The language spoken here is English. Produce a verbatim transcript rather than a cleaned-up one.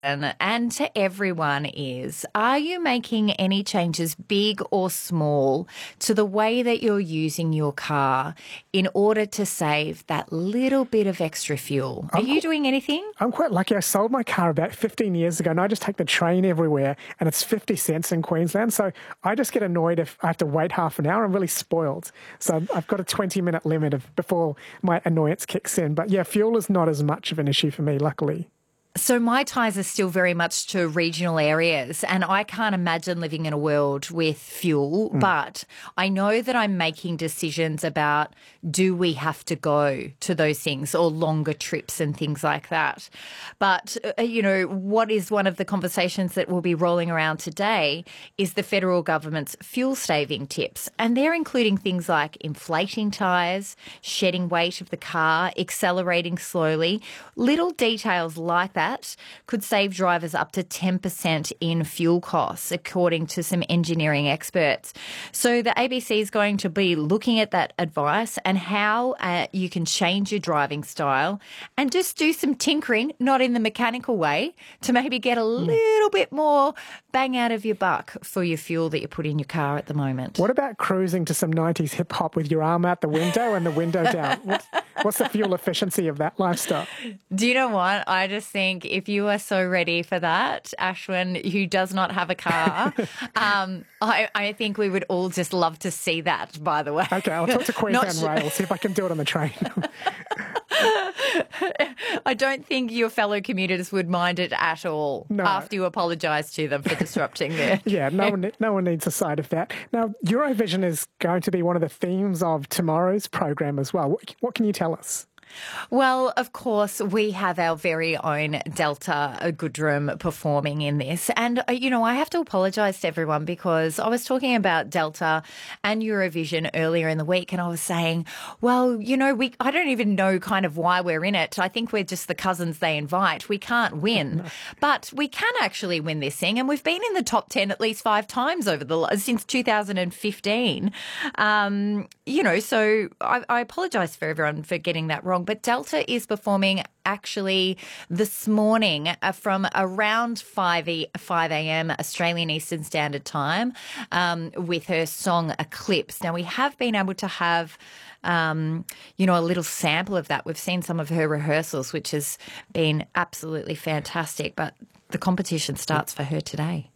And and to everyone is, are you making any changes, big or small, to the way that you're using your car in order to save that little bit of extra fuel? Are I'm you doing anything? I'm quite lucky. I sold my car about fifteen years ago, and I just take the train everywhere, and it's fifty cents in Queensland. So I just get annoyed if I have to wait half an hour. I'm really spoiled. So I've got a twenty-minute limit of before my annoyance kicks in. But yeah, fuel is not as much of an issue for me, luckily. So my ties are still very much to regional areas, and I can't imagine living in a world with fuel, mm. but I know that I'm making decisions about, do we have to go to those things, or longer trips and things like that. But, uh, you know, what is one of the conversations that will be rolling around today is the federal government's fuel saving tips, and they're including things like inflating tyres, shedding weight of the car, accelerating slowly, little details like that. That could save drivers up to ten percent in fuel costs, according to some engineering experts. So the A B C is going to be looking at that advice and how uh, you can change your driving style and just do some tinkering, not in the mechanical way, to maybe get a little bit more bang out of your buck for your fuel that you put in your car at the moment. What about cruising to some nineties hip hop with your arm out the window and the window down? What's, what's the fuel efficiency of that lifestyle? Do you know what? I just think if you are so ready for that, Ashwin, who does not have a car, um, I, I think we would all just love to see that, by the way. Okay, I'll talk to Queensland sh- Rail, see if I can do it on the train. I don't think your fellow commuters would mind it at all no. after you apologise to them for disrupting their... Yeah, no one, no one needs a side of that. Now, Eurovision is going to be one of the themes of tomorrow's program as well. What, what can you tell us? Well, of course, we have our very own Delta Goodrem performing in this. And, you know, I have to apologise to everyone because I was talking about Delta and Eurovision earlier in the week, and I was saying, well, you know, we I don't even know kind of why we're in it. I think we're just the cousins they invite. We can't win. No. But we can actually win this thing, and we've been in the top ten at least five times over the since two thousand fifteen. Um, you know, so I, I apologise for everyone for getting that wrong. But Delta is performing actually this morning from around five a.m. Australian Eastern Standard Time um, with her song Eclipse. Now, we have been able to have, um, you know, a little sample of that. We've seen some of her rehearsals, which has been absolutely fantastic. But the competition starts for her today.